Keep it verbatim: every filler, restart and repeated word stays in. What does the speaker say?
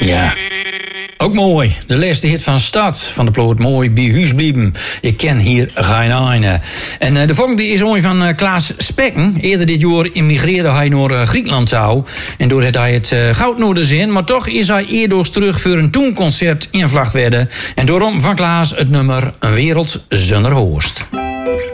Ja. Ook mooi. De laatste hit van Stad van de ploeg Mooi bij huis blijven. Ik ken hier geen ene. En uh, de volgende is ooit van uh, Klaas Spekken. Eerder dit jaar immigreerde hij naar uh, Griekenland zou. En door het hij het uh, goud nodig zin. Maar toch is hij eerder terug voor een toenconcert in Vlagtwedde. En daarom van Klaas het nummer Een wereld zonder hoorst.